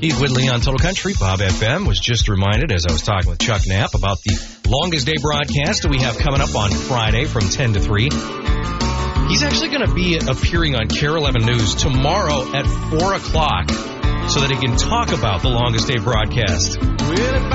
Heath Whitley on Total Country. Bob FM was just reminded as I was talking with Chuck Knapp about the longest day broadcast that we have coming up on Friday from 10 to 3. He's actually going to be appearing on KARE 11 News tomorrow at 4 o'clock so that he can talk about the longest day broadcast.